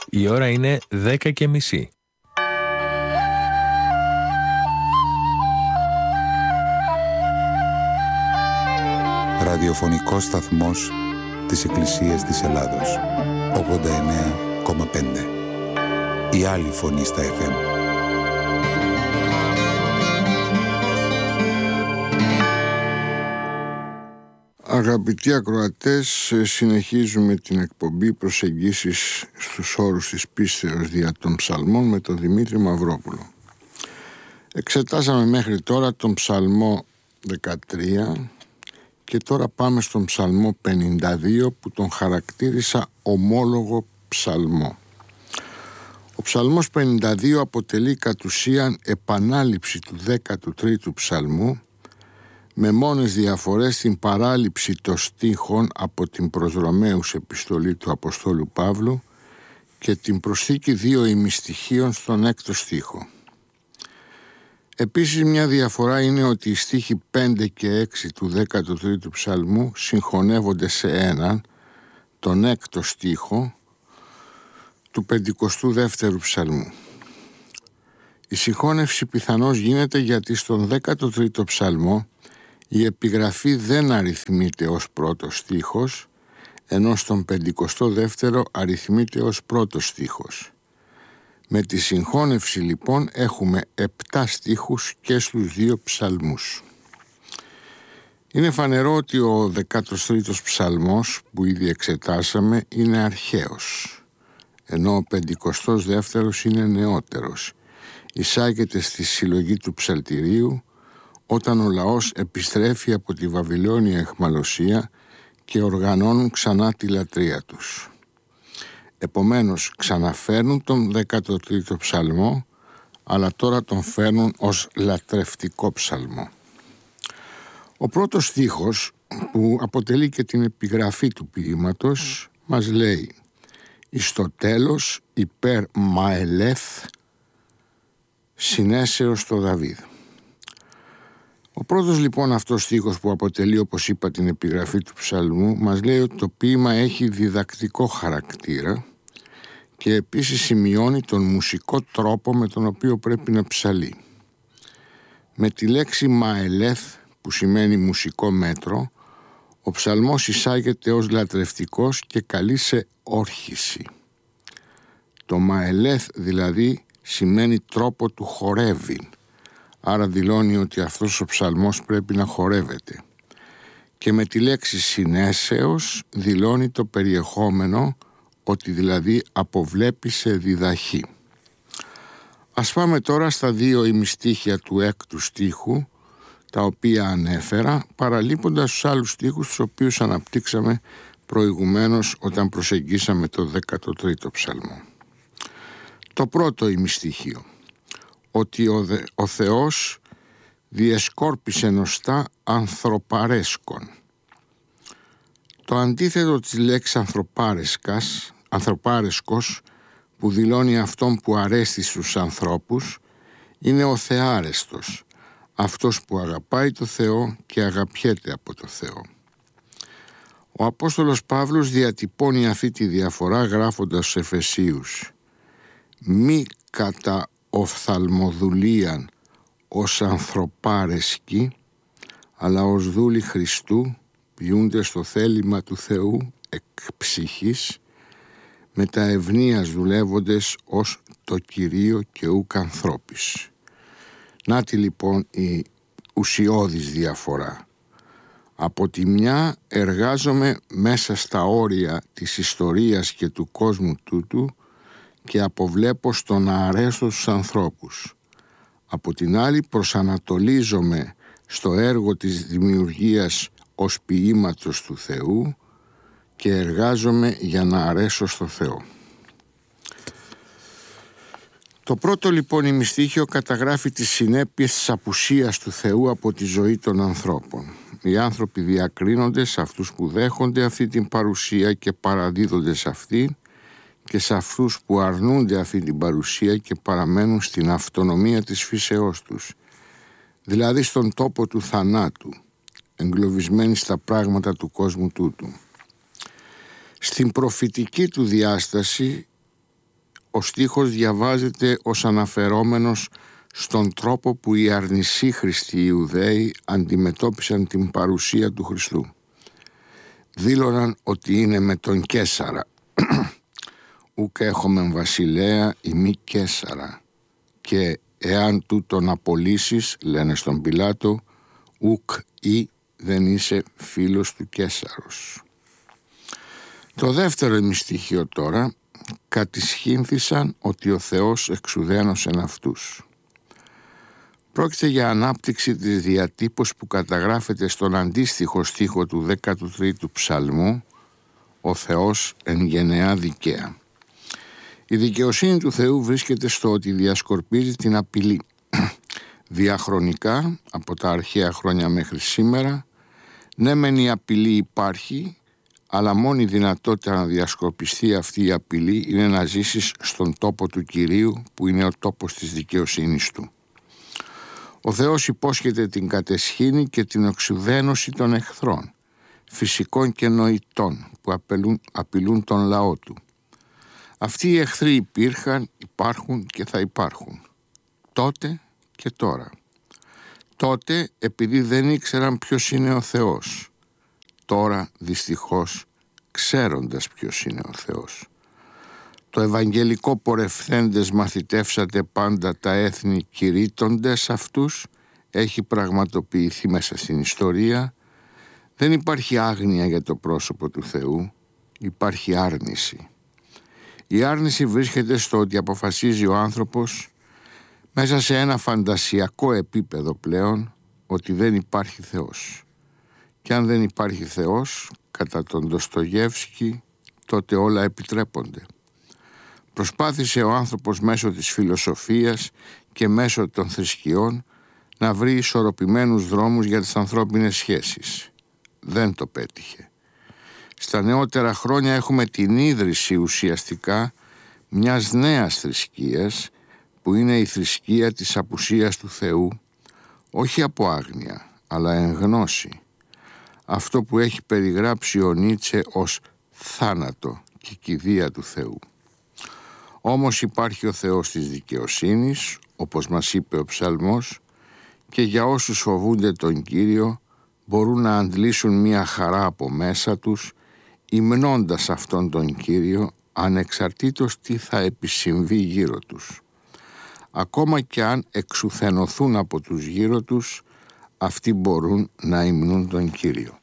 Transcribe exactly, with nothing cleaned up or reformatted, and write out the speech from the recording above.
Η ώρα είναι δέκα και μισή. Ραδιοφωνικός σταθμός της Εκκλησίας της Ελλάδος. ογδόντα εννέα κόμμα πέντε. Η άλλη φωνή στα εφ εμ. Αγαπητοί ακροατές, συνεχίζουμε την εκπομπή προσεγγίσεις στους όρους της πίστεως δια των ψαλμών με τον Δημήτρη Μαυρόπουλο. Εξετάσαμε μέχρι τώρα τον ψαλμό δεκατρία και τώρα πάμε στον ψαλμό πενήντα δύο που τον χαρακτήρισα ομόλογο ψαλμό. Ο ψαλμός πενήντα δύο αποτελεί κατ' ουσίαν επανάληψη του δέκατου τρίτου ψαλμού, με μόνες διαφορές την παράληψη των στίχων από την προς Ρωμαίους επιστολή του Αποστόλου Παύλου και την προσθήκη δύο ημιστοιχείων στον έκτο στίχο. Επίσης μια διαφορά είναι ότι οι στίχοι πέντε και έξι του δέκατου τρίτου ψαλμού συγχωνεύονται σε έναν, τον έκτο στίχο του πεντηκοστού δεύτερου ψαλμού. Η συγχώνευση πιθανώς γίνεται γιατί στον δέκατο τρίτο ψαλμό η επιγραφή δεν αριθμείται ως πρώτος στίχος, ενώ στον πεντηκοστό δεύτερο αριθμείται ως πρώτος στίχος. Με τη συγχώνευση λοιπόν έχουμε επτά στίχους και στους δύο ψαλμούς. Είναι φανερό ότι ο δέκατος τρίτος ψαλμός που ήδη εξετάσαμε είναι αρχαίος, ενώ ο πεντηκοστός δεύτερος είναι νεότερος. Εισάγεται στη συλλογή του ψαλτηρίου όταν ο λαός επιστρέφει από τη Βαβυλώνια αιχμαλωσία και οργανώνουν ξανά τη λατρεία τους. Επομένως ξαναφέρνουν τον δέκατο τρίτο ψαλμό, αλλά τώρα τον φέρνουν ως λατρευτικό ψαλμό. Ο πρώτος στίχος, που αποτελεί και την επιγραφή του ποίηματος, μας λέει «Εις το τέλος υπέρ Μαελέθ συνέσεως το Δαβίδ». Ο πρώτος λοιπόν αυτός στίχος που αποτελεί, όπως είπα, την επιγραφή του ψαλμού, μας λέει ότι το ποίημα έχει διδακτικό χαρακτήρα και επίσης σημειώνει τον μουσικό τρόπο με τον οποίο πρέπει να ψαλεί. Με τη λέξη Μαελέθ, που σημαίνει μουσικό μέτρο, ο ψαλμός εισάγεται ως λατρευτικός και καλεί σε όρχηση. Το Μαελέθ δηλαδή σημαίνει τρόπο του χορεύει, άρα δηλώνει ότι αυτός ο ψαλμός πρέπει να χορεύεται. Και με τη λέξη συνέσεως δηλώνει το περιεχόμενο, ότι δηλαδή αποβλέπει σε διδαχή. Ας πάμε τώρα στα δύο ημιστίχια του έκτου στίχου, τα οποία ανέφερα, παραλείποντας τους άλλους στίχους τους οποίους αναπτύξαμε προηγουμένως όταν προσεγγίσαμε το δέκατο τρίτο ψαλμό. Το πρώτο ημιστίχιο, ότι ο, δε, ο Θεός διεσκόρπισε νοστά ανθρωπαρέσκον. Το αντίθετο της λέξης ανθρωπάρεσκας, ανθρωπάρεσκος, που δηλώνει αυτόν που αρέστη στους ανθρώπους, είναι ο θεάρεστος, αυτός που αγαπάει το Θεό και αγαπιέται από το Θεό. Ο Απόστολος Παύλος διατυπώνει αυτή τη διαφορά γράφοντας στους Εφεσίους «Μη κατά οφθαλμοδουλίαν ως ανθρωπάρεσκοι, αλλά ως δούλοι Χριστού, ποιούνται στο θέλημα του Θεού εκ ψυχής, με τα ευνοίας δουλεύοντες ως το Κυρίο και ούκ ανθρώπης». Νάτι λοιπόν η ουσιώδης διαφορά. Από τη μια εργάζομαι μέσα στα όρια της ιστορίας και του κόσμου τούτου και αποβλέπω στο να αρέσω στους ανθρώπους. Από την άλλη προσανατολίζομαι στο έργο της δημιουργίας ως ποίηματος του Θεού και εργάζομαι για να αρέσω στο Θεό. Το πρώτο λοιπόν ημιστίχιο καταγράφει τις συνέπειες της απουσίας του Θεού από τη ζωή των ανθρώπων. Οι άνθρωποι διακρίνονται σε αυτούς που δέχονται αυτή την παρουσία και παραδίδονται σε αυτή, και σε αυτούς που αρνούνται αυτή την παρουσία και παραμένουν στην αυτονομία της φύσεώς τους, δηλαδή στον τόπο του θανάτου, εγκλωβισμένοι στα πράγματα του κόσμου τούτου. Στην προφητική του διάσταση ο στίχος διαβάζεται ως αναφερόμενος στον τρόπο που οι αρνησίχριστοι Ιουδαίοι αντιμετώπισαν την παρουσία του Χριστού. Δήλωναν ότι είναι με τον Καίσαρα. «Ουκ έχομεν βασιλέα ημί Καίσαρα, και εάν του τον απολύσεις», λένε στον Πιλάτο, «ουκ ή δεν είσαι φίλος του Καίσαρος». Το δεύτερο ημιστοιχείο τώρα: κατησχύνθησαν ότι ο Θεός εξουδένωσεν αυτούς. Πρόκειται για ανάπτυξη της διατύπωσης που καταγράφεται στον αντίστοιχο στίχο του δέκατου τρίτου ψαλμού, «Ο Θεός εν γενεά δικαία». Η δικαιοσύνη του Θεού βρίσκεται στο ότι διασκορπίζει την απειλή. Διαχρονικά, από τα αρχαία χρόνια μέχρι σήμερα, ναι μεν η απειλή υπάρχει, αλλά μόνη δυνατότητα να διασκορπιστεί αυτή η απειλή είναι να ζήσεις στον τόπο του Κυρίου, που είναι ο τόπος της δικαιοσύνης του. Ο Θεός υπόσχεται την κατεσχήνη και την εξουδένωση των εχθρών, φυσικών και νοητών, που απειλούν, απειλούν τον λαό του. Αυτοί οι εχθροί υπήρχαν, υπάρχουν και θα υπάρχουν, τότε και τώρα. Τότε επειδή δεν ήξεραν ποιος είναι ο Θεός, τώρα δυστυχώς ξέροντας ποιος είναι ο Θεός. Το ευαγγελικό πορευθέντες μαθητεύσατε πάντα τα έθνη κηρύττοντες αυτούς έχει πραγματοποιηθεί μέσα στην ιστορία. Δεν υπάρχει άγνοια για το πρόσωπο του Θεού, υπάρχει άρνηση. Η άρνηση βρίσκεται στο ότι αποφασίζει ο άνθρωπος μέσα σε ένα φαντασιακό επίπεδο πλέον ότι δεν υπάρχει Θεός. Και αν δεν υπάρχει Θεός, κατά τον Ντοστογεύσκη, τότε όλα επιτρέπονται. Προσπάθησε ο άνθρωπος μέσω της φιλοσοφίας και μέσω των θρησκειών να βρει ισορροπημένους δρόμους για τις ανθρώπινες σχέσεις. Δεν το πέτυχε. Στα νεότερα χρόνια έχουμε την ίδρυση ουσιαστικά μιας νέας θρησκείας, που είναι η θρησκεία της απουσίας του Θεού, όχι από άγνοια, αλλά εν γνώση. Αυτό που έχει περιγράψει ο Νίτσε ως θάνατο και κηδεία του Θεού. Όμως υπάρχει ο Θεός της δικαιοσύνης, όπως μας είπε ο ψαλμός, και για όσους φοβούνται τον Κύριο μπορούν να αντλήσουν μια χαρά από μέσα τους, υμνώντας αυτόν τον Κύριο, ανεξαρτήτως τι θα επισυμβεί γύρω τους. Ακόμα και αν εξουθενωθούν από τους γύρω τους, αυτοί μπορούν να υμνούν τον Κύριο.